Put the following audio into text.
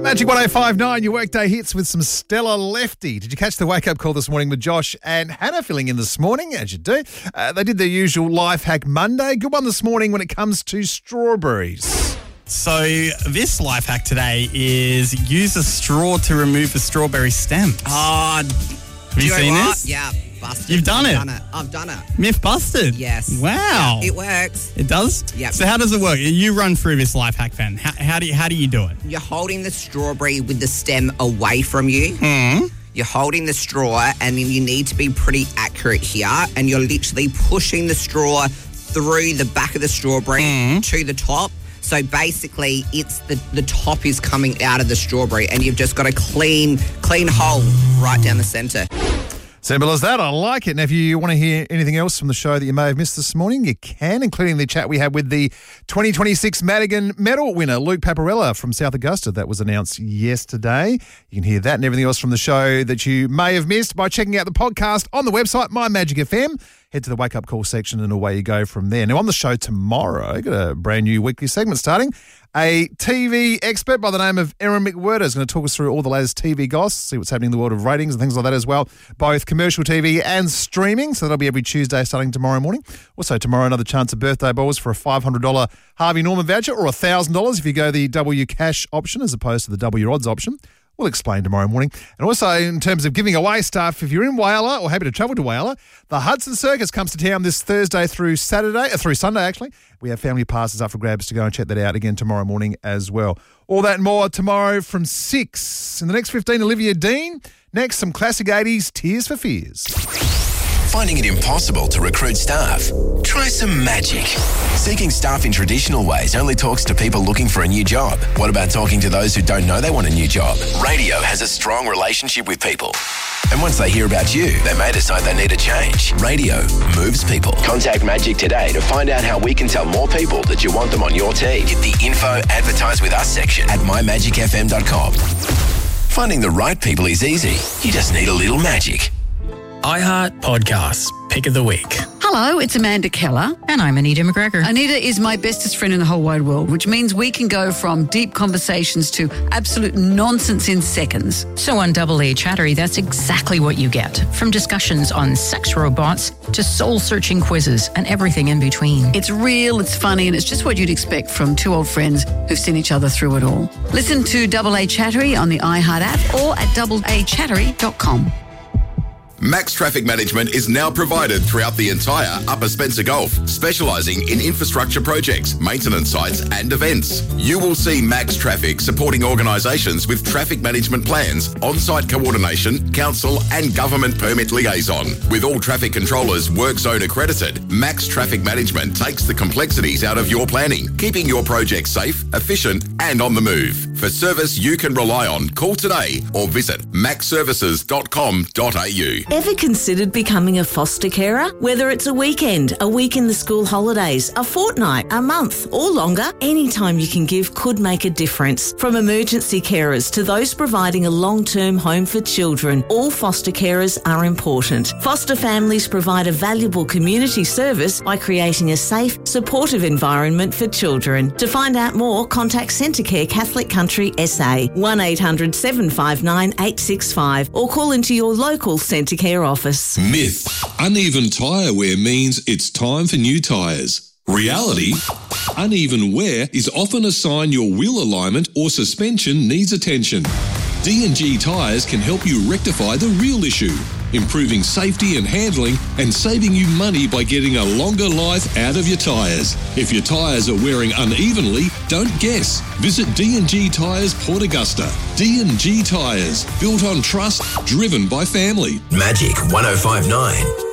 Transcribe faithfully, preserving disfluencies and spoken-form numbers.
Magic one oh five point nine, your workday hits with some Stella Lefty. Did you catch the wake-up call this morning with Josh and Hannah filling in this morning, as you do? Uh, they did their usual Life Hack Monday. Good one this morning when it comes to strawberries. So this life hack today is use a straw to remove the strawberry stems. Oh, Have you do seen what? this? Yeah, busted. You've done I've it? Done it. I've done it. Myth busted? Yes. Wow. Yeah, it works. It does? Yep. So how does it work? You run through this life hack then. How, how, do, you, how do you do it? You're holding the strawberry with the stem away from you. Mm. You're holding the straw, and then you need to be pretty accurate here, and you're literally pushing the straw through the back of the strawberry Mm. to the top. So basically, it's the, the top is coming out of the strawberry, and you've just got a clean, clean hole right down the centre. Simple as that. I like it. And if you want to hear anything else from the show that you may have missed this morning, you can, including the chat we had with the twenty twenty-six Madigan Medal winner, Luke Paparella from South Augusta. That was announced yesterday. You can hear that and everything else from the show that you may have missed by checking out the podcast on the website, My Magic F M. Head to the Wake Up Call section and away you go from there. Now, on the show tomorrow, got a brand new weekly segment starting. A T V expert by the name of Erin McWhirter is going to talk us through all the latest T V goss, see what's happening in the world of ratings and things like that as well, both commercial T V and streaming. So that'll be every Tuesday starting tomorrow morning. Also tomorrow, another chance of birthday balls for a five hundred dollars Harvey Norman voucher or one thousand dollars if you go the W Cash option as opposed to the W Odds option. We'll explain tomorrow morning. And also, in terms of giving away stuff, if you're in Whyalla or happy to travel to Whyalla, the Hudson Circus comes to town this Thursday through Saturday, uh, through Sunday, actually. We have family passes up for grabs to go and check that out again tomorrow morning as well. All that and more tomorrow from six. In the next fifteen, Olivia Dean. Next, some classic eighties Tears for Fears. Finding it impossible to recruit staff? Try some magic. Seeking staff in traditional ways only talks to people looking for a new job. What about talking to those who don't know they want a new job? Radio has a strong relationship with people. And once they hear about you, they may decide they need a change. Radio moves people. Contact Magic today to find out how we can tell more people that you want them on your team. Hit the info advertise with us section at my magic f m dot com. Finding the right people is easy. You just need a little magic. iHeart Podcasts, Pick of the Week. Hello, it's Amanda Keller. And I'm Anita McGregor. Anita is my bestest friend in the whole wide world, which means we can go from deep conversations to absolute nonsense in seconds. So on Double A Chattery, that's exactly what you get. From discussions on sex robots to soul-searching quizzes and everything in between. It's real, it's funny, and it's just what you'd expect from two old friends who've seen each other through it all. Listen to Double A Chattery on the iHeart app or at double a chattery dot com. Max Traffic Management is now provided throughout the entire Upper Spencer Gulf, specialising in infrastructure projects, maintenance sites and events. You will see Max Traffic supporting organisations with traffic management plans, on-site coordination, council and government permit liaison. With all traffic controllers work zone accredited, Max Traffic Management takes the complexities out of your planning, keeping your project safe, efficient and on the move. For service you can rely on, call today or visit max services dot com dot a u. Ever considered becoming a foster carer? Whether it's a weekend, a week in the school holidays, a fortnight, a month or longer, any time you can give could make a difference. From emergency carers to those providing a long-term home for children, all foster carers are important. Foster families provide a valuable community service by creating a safe, supportive environment for children. To find out more, contact Centrecare Catholic Country S A, one eight hundred seven five nine eight six five or call into your local Centrecare office. Myth. Uneven tyre wear means it's time for new tyres. Reality. Uneven wear is often a sign your wheel alignment or suspension needs attention. D and G tyres can help you rectify the real issue, improving safety and handling and saving you money by getting a longer life out of your tyres. If your tyres are wearing unevenly, don't guess. Visit D and G Tyres Port Augusta. D and G Tyres, built on trust, driven by family. Magic one oh five point nine.